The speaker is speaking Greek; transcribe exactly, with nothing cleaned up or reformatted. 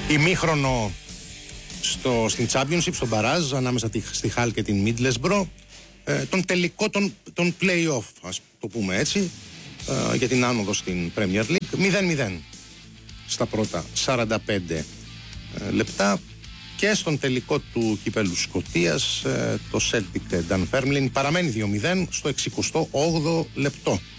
ημίχρονο στο, στην Championship, στον Μπαράζ, ανάμεσα στη Χάλ και την Middlesbrough, ε, τον τελικό των, των play-off, ας το πούμε έτσι, ε, για την άνοδο στην Premier League. μηδέν μηδέν στα πρώτα σαράντα πέντε ε, λεπτά. Και στον τελικό του κυπέλου Σκωτίας, ε, το Celtic Dunfermline παραμένει δύο μηδέν στο εξηκοστό όγδοο λεπτό.